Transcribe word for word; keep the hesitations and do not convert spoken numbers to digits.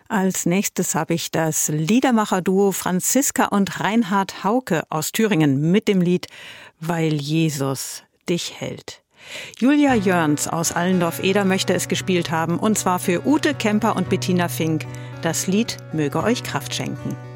Als nächstes habe ich das Liedermacher-Duo Franziska und Reinhard Hauke aus Thüringen mit dem Lied »Weil Jesus dich hält«. Julia Jörns aus Allendorf-Eder möchte es gespielt haben, und zwar für Ute Kemper und Bettina Fink. Das Lied möge euch Kraft schenken.